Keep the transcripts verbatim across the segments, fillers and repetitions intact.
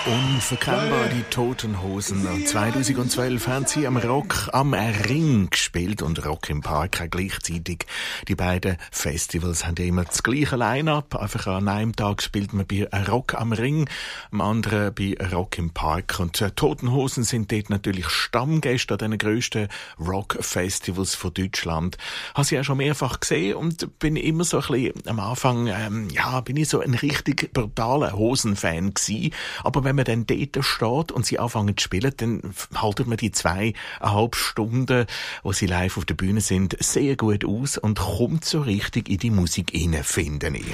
Unverkennbar, die Toten Hosen. Und zweitausendzwölf haben sie am Rock am Ring gespielt und Rock im Park auch gleichzeitig. Die beiden Festivals haben immer das gleiche Line-up. Einfach an einem Tag spielt man bei Rock am Ring, am anderen bei Rock im Park. Und die Toten Hosen sind dort natürlich Stammgäste an den grössten Rock-Festivals von Deutschland. Habe sie auch schon mehrfach gesehen und bin immer so ein bisschen am Anfang, ähm, ja, bin ich so ein richtig brutaler Hosen-Fan gewesen. Aber wenn man dann dort steht und sie anfangen zu spielen, dann haltet man die zweieinhalb Stunden, wo sie live auf der Bühne sind, sehr gut aus und kommt so richtig in die Musik rein, finde ich.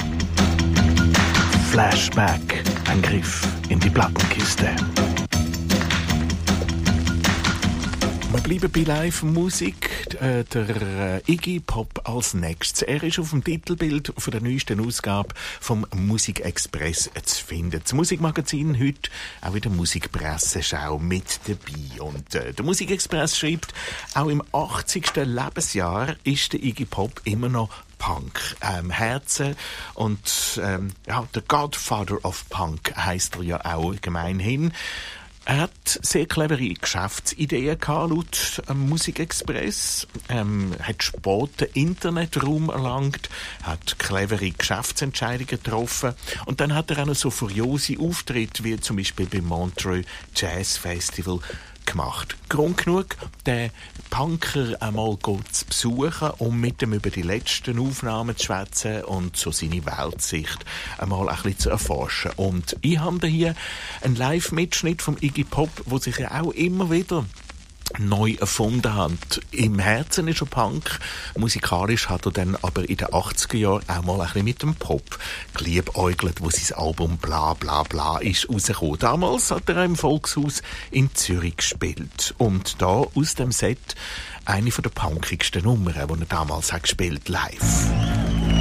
Flashback, ein Griff in die Plattenkiste. Wir bleiben bei Live-Musik. Äh, der äh, Iggy Pop als nächstes. Er ist auf dem Titelbild von der neuesten Ausgabe vom Musikexpress zu finden. Das Musikmagazin heute auch in der Musikpresseschau mit dabei. Und äh, der Musikexpress schreibt, auch im achtzigsten Lebensjahr ist der Iggy Pop immer noch Punk. Ähm, Herzen und ähm, ja, der Godfather of Punk heisst er ja auch gemeinhin. Er hat sehr clevere Geschäftsideen gehabt, laut ähm, Musikexpress. Ähm, hat später Internetraum erlangt, hat clevere Geschäftsentscheidungen getroffen. Und dann hat er auch noch so furiose Auftritte, wie zum Beispiel beim Montreux Jazz Festival gemacht. Grund genug, den Punker einmal zu besuchen, um mit ihm über die letzten Aufnahmen zu schwätzen und so seine Weltsicht einmal ein bisschen zu erforschen. Und ich habe hier einen Live-Mitschnitt vom Iggy Pop, wo sich ja auch immer wieder neu erfunden hat. Im Herzen ist er Punk, musikalisch hat er dann aber in den achtziger Jahren auch mal ein bisschen mit dem Pop geliebäugelt, wo sein Album Bla Bla Bla ist rausgekommen. Damals hat er im Volkshaus in Zürich gespielt. Und da aus dem Set eine von der punkigsten Nummern, die er damals hat gespielt live.